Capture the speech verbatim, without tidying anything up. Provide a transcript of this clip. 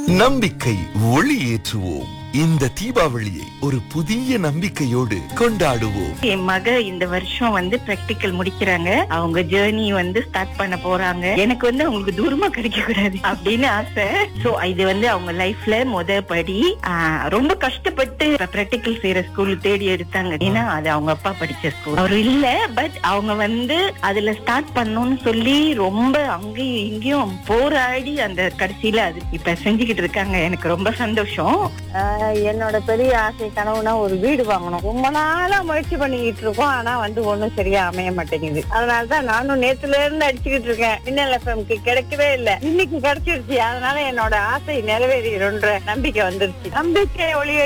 நம்பிக்கை ஒளியேற்றுவோம். இந்த தீபாவளியை ஒரு புதிய நம்பிக்கையோடு கொண்டாடுவோம். என் மக இந்த வருஷம் வந்து பிராக்டிக்கல் முடிக்கிறாங்க. அவங்க ஜேர்னி வந்து ஸ்டார்ட் பண்ண போறாங்க. எனக்கு வந்து அவங்களுக்கு தூரமா கிடைக்க கூடாது அப்படின்னு ஆசை. சோ இது வந்து அவங்க லைஃப்ல முத படி. ஆஹ், ரொம்ப கஷ்டப்பட்டு பிராக்டிக்கல் செய்யற ஸ்கூல் தேடி எடுத்தாங்க. ஏன்னா அது அவங்க அப்பா படிச்ச ஸ்கூல் அவர் இல்ல. பட் அவங்க வந்து அதுல ஸ்டார்ட் பண்ணணும்னு சொல்லி ரொம்ப அங்கேயும் இங்கேயும் போராடி அந்த கடைசியில அது இப்ப செஞ்சுக்கிட்டு இருக்காங்க. எனக்கு ரொம்ப சந்தோஷம். என்னோட பெரிய ஆசை கனவுனா ஒரு வீடு வாங்கணும். ரொம்ப நாளா முயற்சி பண்ணிக்கிட்டு இருக்கோம். ஆனா வந்து ஒண்ணும் சரியா அமைய மாட்டேங்குது. அதனாலதான் நானும் நேத்துல இருந்து அடிச்சுக்கிட்டு இருக்கேன். மின்னல் எஃப்எம்க்கு கிடைக்கவே இல்லை. இன்னைக்கு கிடைச்சிருச்சு. அதனால என்னோட ஆசை நிறைவேறின்ற நம்பிக்கை வந்துருச்சு. நம்பிக்கை ஒளியே